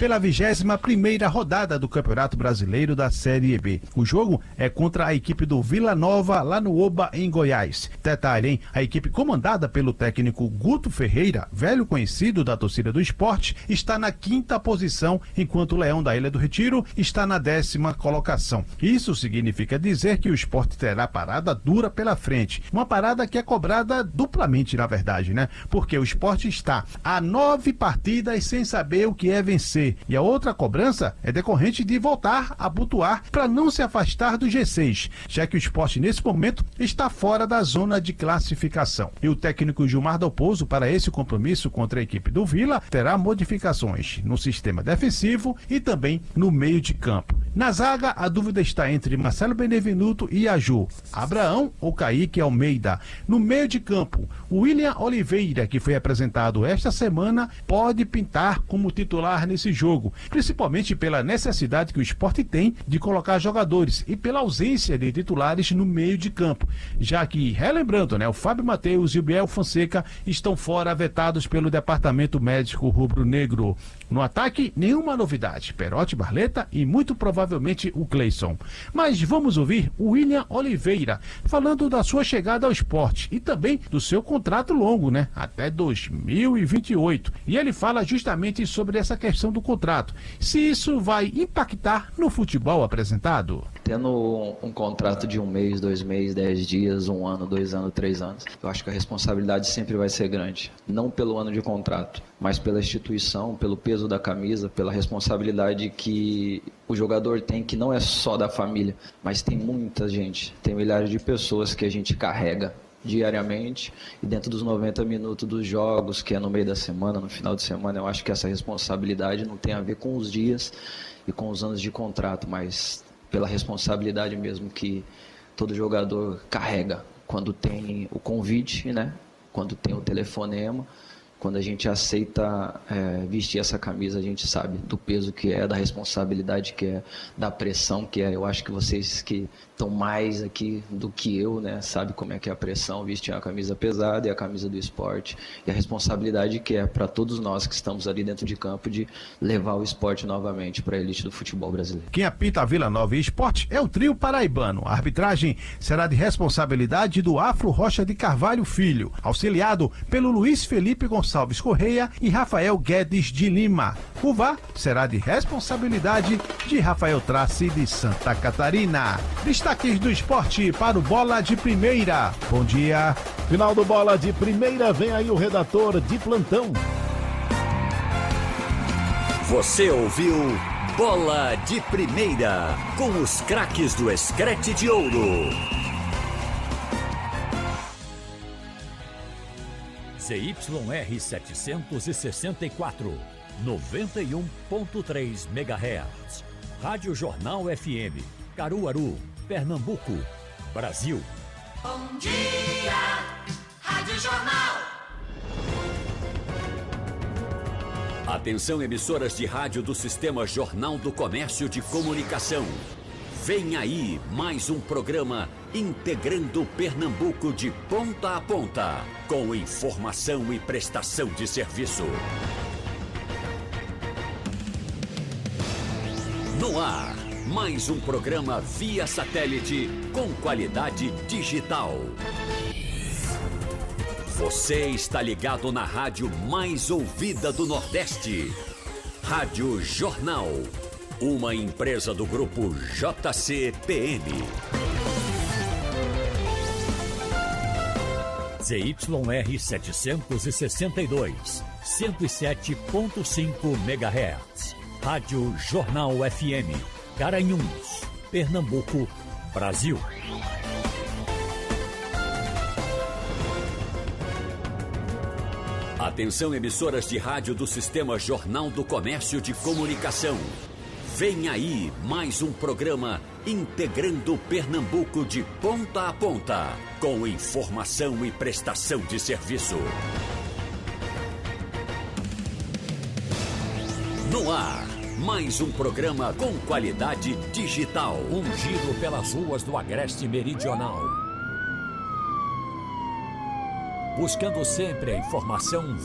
pela 21ª rodada do Campeonato Brasileiro da Série B. O jogo é contra a equipe do Vila Nova, lá no Oba, em Goiás. Detalhe, hein? A equipe comandada pelo técnico Guto Ferreira, velho conhecido da torcida do esporte, está na 5ª posição, enquanto o Leão da Ilha do Retiro está na 10ª colocação. Isso significa dizer que o esporte terá parada dura pela frente. Uma parada que é cobrada duplamente, na verdade, né? Porque o esporte está a 9 partidas sem saber o que é vencer. E a outra cobrança é decorrente de voltar a abotoar para não se afastar do G6, já que o esporte nesse momento está fora da zona de classificação. E o técnico Gilmar Dalpozo, para esse compromisso contra a equipe do Vila, terá modificações no sistema defensivo e também no meio de campo. Na zaga, a dúvida está entre Marcelo Benevenuto e Aju, Abraão ou Kaique Almeida. No meio de campo, o William Oliveira, que foi apresentado esta semana, pode pintar como titular nesse jogo, principalmente pela necessidade que o esporte tem de colocar jogadores e pela ausência de titulares no meio de campo, já que, relembrando, né, o Fábio Matheus e o Biel Fonseca estão fora, vetados pelo departamento médico rubro-negro. No ataque, nenhuma novidade, Perotti, Barleta e muito provavelmente o Cleison. Mas vamos ouvir o William Oliveira falando da sua chegada ao esporte e também do seu contrato longo, né? Até 2028. E ele fala justamente sobre essa questão do contrato. Se isso vai impactar no futebol apresentado. Tendo um contrato de 1 mês, 2 meses, 10 dias, 1 ano, 2 anos, 3 anos, eu acho que a responsabilidade sempre vai ser grande. Não pelo ano de contrato, mas pela instituição, pelo peso da camisa, pela responsabilidade que o jogador tem, que não é só da família, mas tem muita gente, tem milhares de pessoas que a gente carrega diariamente, e dentro dos 90 minutos dos jogos, que é no meio da semana, no final de semana, eu acho que essa responsabilidade não tem a ver com os dias e com os anos de contrato, mas pela responsabilidade mesmo que todo jogador carrega quando tem o convite, né? Quando tem o telefonema, quando a gente aceita vestir essa camisa, a gente sabe do peso que é, da responsabilidade que é, da pressão que é. Eu acho que vocês que estão mais aqui do que eu, né, sabe como é que é a pressão, vestir a camisa pesada e a camisa do esporte, e a responsabilidade que é para todos nós que estamos ali dentro de campo de levar o esporte novamente para a elite do futebol brasileiro. Quem apita a Vila Nova e Esporte é o trio paraibano. A arbitragem será de responsabilidade do Afro Rocha de Carvalho Filho, auxiliado pelo Luiz Felipe Gonçalves Correia e Rafael Guedes de Lima. O VAR será de responsabilidade de Rafael Trace de Santa Catarina. Destaques do esporte para o Bola de Primeira. Bom dia. Final do Bola de Primeira, vem aí o redator de plantão. Você ouviu Bola de Primeira, com os craques do Escrete de Ouro. ZYR 764, 91.3 MHz. Rádio Jornal FM, Caruaru, Pernambuco, Brasil. Bom dia, Rádio Jornal. Atenção, emissoras de rádio do Sistema Jornal do Comércio de Comunicação. Vem aí mais um programa integrando Pernambuco de ponta a ponta, com informação e prestação de serviço. No ar, mais um programa via satélite com qualidade digital. Você está ligado na rádio mais ouvida do Nordeste. Rádio Jornal, uma empresa do grupo JCPM. ZYR 762, 107.5 MHz. Rádio Jornal FM, Garanhuns, Pernambuco, Brasil. Atenção, emissoras de rádio do Sistema Jornal do Comércio de Comunicação. Vem aí mais um programa integrando Pernambuco de ponta a ponta, com informação e prestação de serviço. No ar, mais um programa com qualidade digital. Um giro pelas ruas do Agreste Meridional. Buscando sempre a informação